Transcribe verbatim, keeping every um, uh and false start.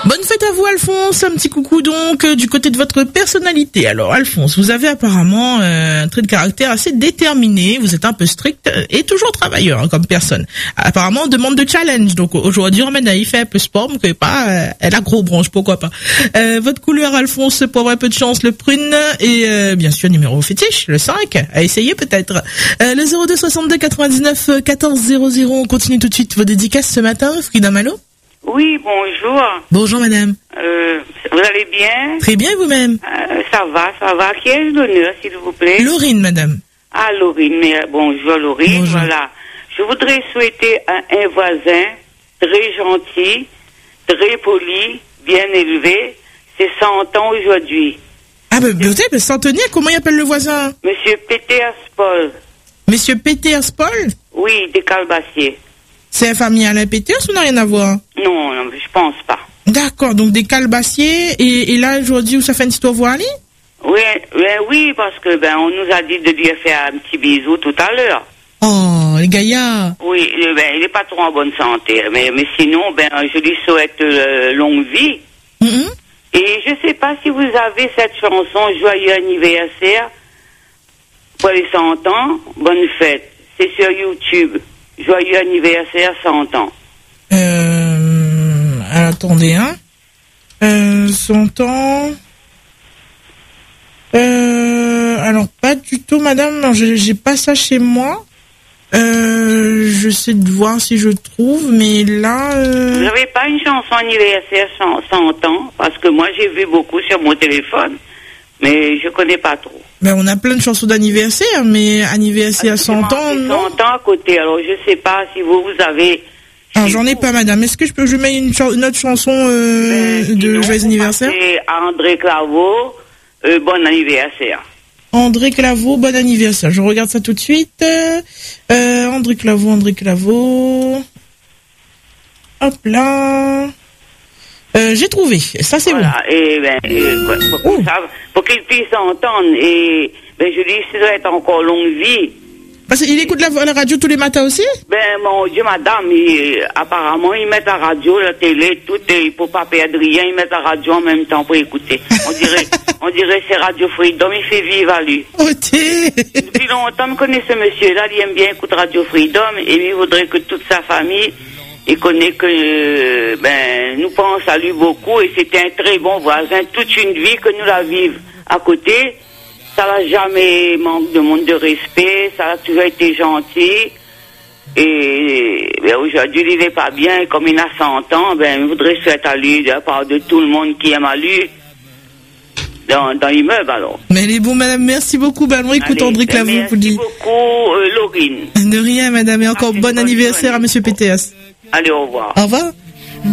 Bonne fête à vous, Alphonse. Un petit coucou donc euh, du côté de votre personnalité. Alors, Alphonse, vous avez apparemment euh, un trait de caractère assez déterminé. Vous êtes un peu strict et toujours travailleur hein, comme personne. Apparemment, on demande de challenge. Donc aujourd'hui, on il fait un peu sport, mais que pas. Euh, elle a gros branche, pourquoi pas. Euh, votre couleur, Alphonse, pour avoir un peu de chance, le prune et euh, bien sûr numéro fétiche, le cinq. À essayer peut-être. Euh, le zéro deux soixante-deux quatre-vingt-dix-neuf quatorze zéro zéro. On continue tout de suite vos dédicaces ce matin. Frida Malo. Oui, bonjour. Bonjour madame. Euh, vous allez bien? Très bien vous-même. Euh, ça va, ça va. Qui est l'honneur, s'il vous plaît? Laurine, madame. Ah, Laurine, mais bonjour Laurine. Bonjour. Voilà. Je voudrais souhaiter à un voisin très gentil, très poli, bien élevé. C'est cent ans aujourd'hui. Ah ben, vous savez, centenaire, comment il appelle le voisin? Monsieur Peters Paul. Monsieur Peters Paul? Oui, des Calbassiers. C'est un famille Alain Peters ou n'a rien à voir? Non, non, je pense pas. D'accord, donc des Calbassiers, et, et là, aujourd'hui, où ça fait une petite au revoir, Ali? Oui, oui, oui, parce que ben on nous a dit de lui faire un petit bisou tout à l'heure. Oh, les gaillards. Oui, ben il est pas trop en bonne santé, mais mais sinon ben je lui souhaite euh, longue vie. Mm-hmm. Et je sais pas si vous avez cette chanson Joyeux anniversaire pour les cent ans, bonne fête. C'est sur YouTube. Joyeux anniversaire cent ans. Euh, attendez, hein. Euh, cent ans. Euh, alors pas du tout, madame. Non, j'ai, j'ai pas ça chez moi. Euh, je sais de voir si je trouve, mais là. Euh... Vous n'avez pas une chanson anniversaire cent ans? Parce que moi j'ai vu beaucoup sur mon téléphone, mais je connais pas trop. Ben on a plein de chansons d'anniversaire, mais anniversaire à cent ans, non. cent ans à côté. Alors je sais pas si vous vous avez. Alors j'en ai pas, madame. Est-ce que je peux je mets une, ch- une autre chanson euh, ben, de joyeux anniversaire? C'est André Claveau. Euh, bon anniversaire. André Claveau, bon anniversaire. Je regarde ça tout de suite. Euh, André Claveau, André Claveau. Hop là. Euh, j'ai trouvé. Ça c'est voilà. bon. Et ben, et, pour, pour, ça, pour qu'il puisse entendre. Et ben je lui souhaite encore longue vie. Parce qu'il écoute la, la radio tous les matins aussi? Ben mon Dieu, madame, il, apparemment ils mettent la radio, la télé, tout, et pour pas perdre rien, ils mettent la radio en même temps pour écouter. On dirait, on dirait c'est Radio Freedom, il fait vivre à lui. Ok. Depuis longtemps, je connais ce monsieur-là, il aime bien écouter Radio Freedom, et il voudrait que toute sa famille, il connaît que, ben, nous pense à lui beaucoup, et c'était un très bon voisin, toute une vie que nous la vivons à côté. Ça n'a jamais manqué de monde de respect, ça a toujours été gentil. Et ben, aujourd'hui, il n'est pas bien, et comme il a cent ans, ben, je voudrais souhaiter à lui, de la part de tout le monde qui aime à lui, dans, dans l'immeuble, alors. Mais elle est bon, madame, merci beaucoup. Ben, on écoute André Claveau, vous dit. Merci beaucoup, euh, Laurine. De rien, madame, et encore Merci, bon bonne anniversaire journée. à monsieur P T S. Allez, au revoir. Au revoir.